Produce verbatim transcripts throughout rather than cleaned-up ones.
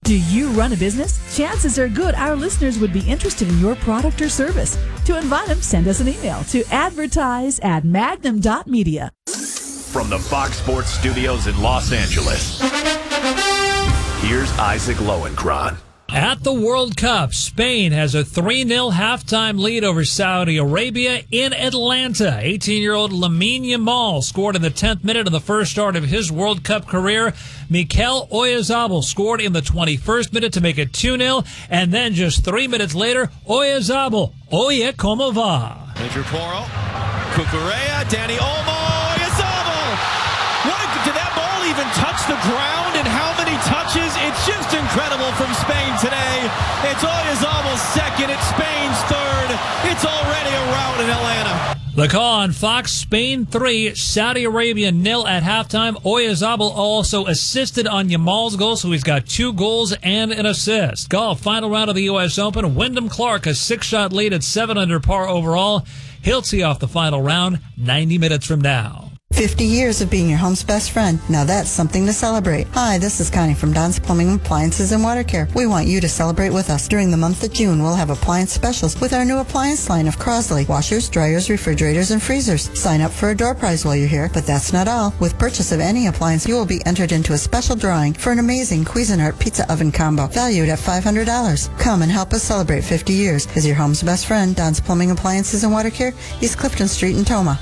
Do you run a business? Chances are good our listeners would be interested in your product or service. To invite them, send us an email to advertise at magnum dot media. From the Fox Sports Studios in Los Angeles, here's Isaac Lowenkron. At the World Cup, Spain has a three nil halftime lead over Saudi Arabia in Atlanta. eighteen-year-old Lamine Yamal scored in the tenth minute of the first start of his World Cup career. Mikel Oyarzabal scored in the twenty-first minute to make it two nil. And then just three minutes later, Oyarzabal, oye como va. Major Poro, Cucurella, Dani Olmo, Oyarzabal! What a, did that ball even touch the ground, and how many touches? It's just incredible from Spain today. It's Oyarzabal's second, it's Spain's third. It's already a rout in Atlanta. The call on Fox: Spain three, Saudi Arabia nil at halftime. Oyarzabal also assisted on Yamal's goal, so he's got two goals and an assist. Golf, final round of the U S Open. Wyndham Clark, a six-shot lead at seven under par overall. He'll tee off the final round ninety minutes from now. fifty years of being your home's best friend. Now that's something to celebrate. Hi, this is Connie from Don's Plumbing, Appliances, and Water Care. We want you to celebrate with us. During the month of June, we'll have appliance specials with our new appliance line of Crosley washers, dryers, refrigerators, and freezers. Sign up for a door prize while you're here, but that's not all. With purchase of any appliance, you will be entered into a special drawing for an amazing Cuisinart pizza oven combo valued at five hundred dollars. Come and help us celebrate fifty years as your home's best friend. Don's Plumbing, Appliances, and Water Care, East Clifton Street in Toma.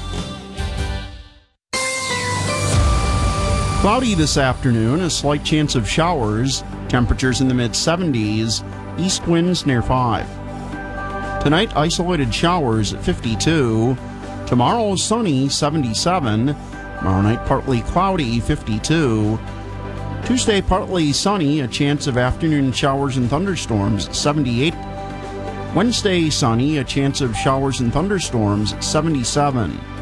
Cloudy this afternoon, a slight chance of showers, temperatures in the mid seventies, east winds near five. Tonight, isolated showers at fifty-two. Tomorrow, sunny, seventy-seven. Tomorrow night, partly cloudy, fifty-two. Tuesday, partly sunny, a chance of afternoon showers and thunderstorms, seventy-eight. Wednesday, sunny, a chance of showers and thunderstorms, seventy-seven.